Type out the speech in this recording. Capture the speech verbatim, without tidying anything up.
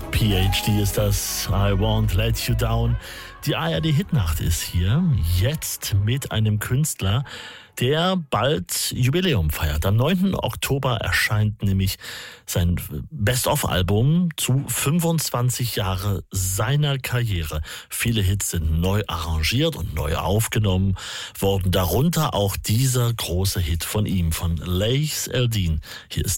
P H D ist das, I Won't Let You Down. Die A R D-Hitnacht ist hier, jetzt mit einem Künstler, der bald Jubiläum feiert. Am neunten Oktober erscheint nämlich sein Best-of-Album zu fünfundzwanzig Jahre seiner Karriere. Viele Hits sind neu arrangiert und neu aufgenommen worden, darunter auch dieser große Hit von ihm, von Laïs Eldin. Hier ist